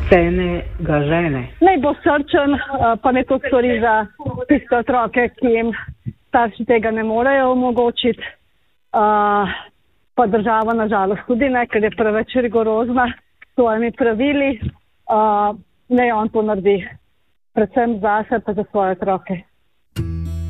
scene ga žene? Naj bo srčen, pa ne to stori za tiste otroke, ki jim starši tega ne morejo omogočiti. Pa država nažalost tudi ne, ker je preveč rigorozna s svojimi pravili. Naj on to naredi, predvsem zase pa za svoje otroke.